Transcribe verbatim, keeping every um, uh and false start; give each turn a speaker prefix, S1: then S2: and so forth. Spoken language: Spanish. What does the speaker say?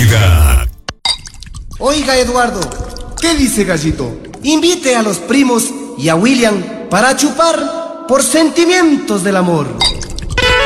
S1: música.
S2: Oiga, Eduardo,
S3: ¿Qué dice Gallito?
S2: invite a los primos y a William para chupar por sentimientos del amor.